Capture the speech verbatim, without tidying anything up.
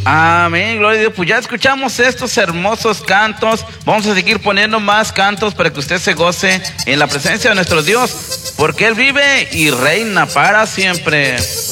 Amén, gloria a Dios. Pues ya escuchamos estos hermosos cantos. Vamos a seguir poniendo más cantos para que usted se goce en la presencia de nuestro Dios, porque Él vive y reina para siempre.